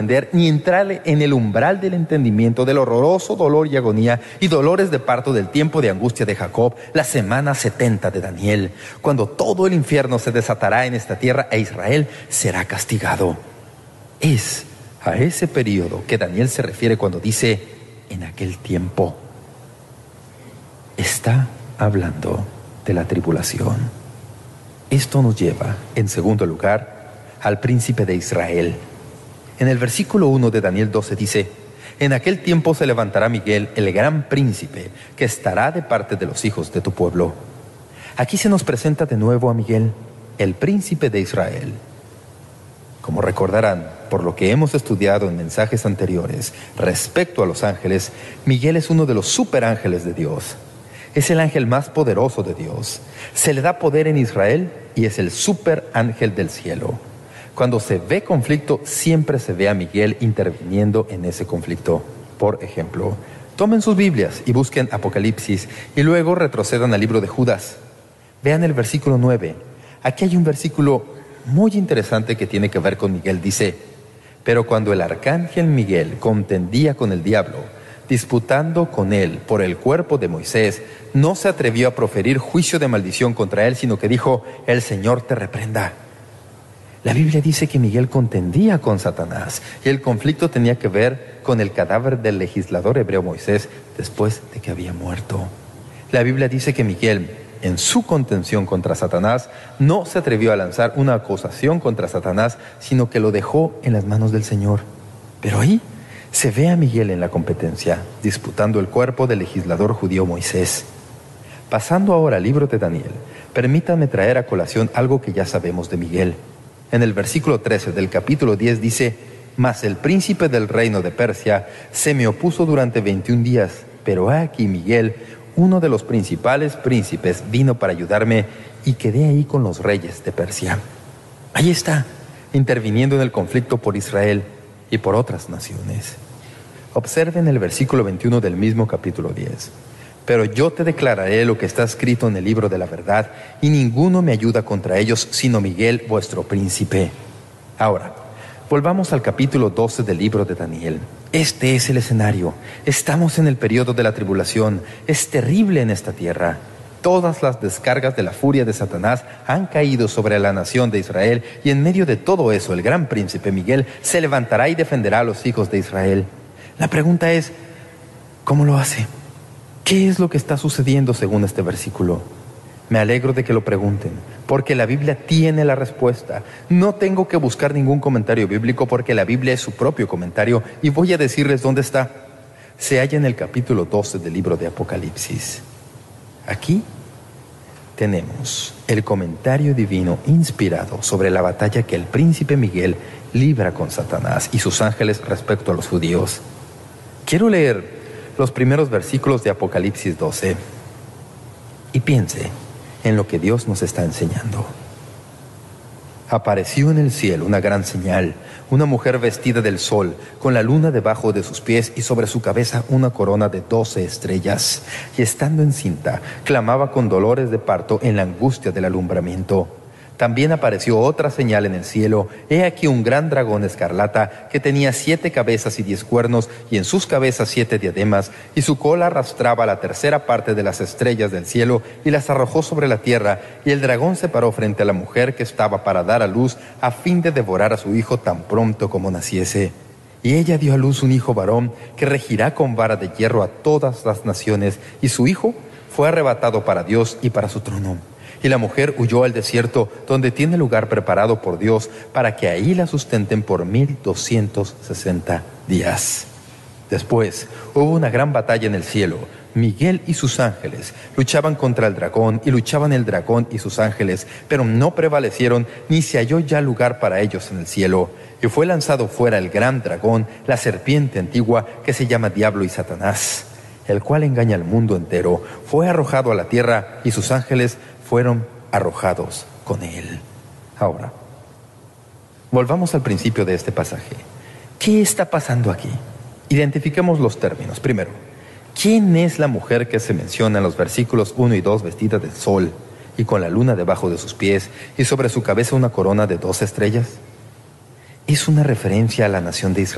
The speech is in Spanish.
comprender ni entrarle en el umbral del entendimiento del horroroso dolor y agonía y dolores de parto del tiempo de angustia de Jacob, la semana 70 de Daniel, cuando todo el infierno se desatará en esta tierra e Israel será castigado. Es a ese período que Daniel se refiere cuando dice en aquel tiempo. Está hablando de la tribulación. Esto nos lleva, en segundo lugar, al príncipe de Israel. En el versículo 1 de Daniel 12 dice: en aquel tiempo se levantará Miguel, el gran príncipe, que estará de parte de los hijos de tu pueblo. Aquí se nos presenta de nuevo a Miguel, el príncipe de Israel. Como recordarán, por lo que hemos estudiado en mensajes anteriores respecto a los ángeles, Miguel es uno de los superángeles de Dios. Es el ángel más poderoso de Dios. Se le da poder en Israel y es el superángel del cielo. Cuando se ve conflicto, siempre se ve a Miguel interviniendo en ese conflicto. Por ejemplo, tomen sus Biblias y busquen Apocalipsis y luego retrocedan al libro de Judas. Vean el versículo 9. Aquí hay un versículo muy interesante que tiene que ver con Miguel. Dice: pero cuando el arcángel Miguel contendía con el diablo, disputando con él por el cuerpo de Moisés, no se atrevió a proferir juicio de maldición contra él, sino que dijo: el Señor te reprenda. La Biblia dice que Miguel contendía con Satanás y el conflicto tenía que ver con el cadáver del legislador hebreo Moisés después de que había muerto. La Biblia dice que Miguel, en su contención contra Satanás, no se atrevió a lanzar una acusación contra Satanás, sino que lo dejó en las manos del Señor. Pero ahí se ve a Miguel en la competencia, disputando el cuerpo del legislador judío Moisés. Pasando ahora al libro de Daniel, permítanme traer a colación algo que ya sabemos de Miguel. En el versículo 13 del capítulo 10 dice: mas el príncipe del reino de Persia se me opuso durante 21 días, pero he aquí Miguel, uno de los principales príncipes, vino para ayudarme y quedé ahí con los reyes de Persia. Ahí está, interviniendo en el conflicto por Israel y por otras naciones. Observen el versículo 21 del mismo capítulo 10. Pero yo te declararé lo que está escrito en el libro de la verdad, y ninguno me ayuda contra ellos, sino Miguel, vuestro príncipe. Ahora, volvamos al capítulo 12 del libro de Daniel. Este es el escenario. Estamos en el periodo de la tribulación. Es terrible en esta tierra. Todas las descargas de la furia de Satanás han caído sobre la nación de Israel, y en medio de todo eso, el gran príncipe Miguel se levantará y defenderá a los hijos de Israel. La pregunta es, ¿cómo lo hace? ¿Qué es lo que está sucediendo según este versículo? Me alegro de que lo pregunten, porque la Biblia tiene la respuesta. No tengo que buscar ningún comentario bíblico, porque la Biblia es su propio comentario, y voy a decirles dónde está. Se halla en el capítulo 12 del libro de Apocalipsis. Aquí tenemos el comentario divino inspirado sobre la batalla que el príncipe Miguel libra con Satanás y sus ángeles respecto a los judíos. Quiero leer los primeros versículos de Apocalipsis 12 y piense en lo que Dios nos está enseñando. Apareció en el cielo una gran señal, una mujer vestida del sol, con la luna debajo de sus pies y sobre su cabeza una corona de 12 estrellas. Y estando encinta, clamaba con dolores de parto en la angustia del alumbramiento. También apareció otra señal en el cielo. He aquí un gran dragón escarlata que tenía 7 cabezas y 10 cuernos, y en sus cabezas 7 diademas, y su cola arrastraba la tercera parte de las estrellas del cielo y las arrojó sobre la tierra. Y el dragón se paró frente a la mujer que estaba para dar a luz, a fin de devorar a su hijo tan pronto como naciese. Y ella dio a luz un hijo varón que regirá con vara de hierro a todas las naciones, y su hijo fue arrebatado para Dios y para su trono. Y la mujer huyó al desierto, donde tiene lugar preparado por Dios, para que ahí la sustenten por 1260 días. Después hubo una gran batalla en el cielo. Miguel y sus ángeles luchaban contra el dragón, y luchaban el dragón y sus ángeles, pero no prevalecieron, ni se halló ya lugar para ellos en el cielo. Y fue lanzado fuera el gran dragón, la serpiente antigua, que se llama Diablo y Satanás, el cual engaña al mundo entero. Fue arrojado a la tierra, y sus ángeles fueron arrojados con él. Ahora, volvamos al principio de este pasaje. ¿Qué está pasando aquí? Identifiquemos los términos. Primero, ¿quién es la mujer que se menciona en los versículos 1 y 2, vestida de sol y con la luna debajo de sus pies y sobre su cabeza una corona de 12 estrellas? Es una referencia a la nación de Israel.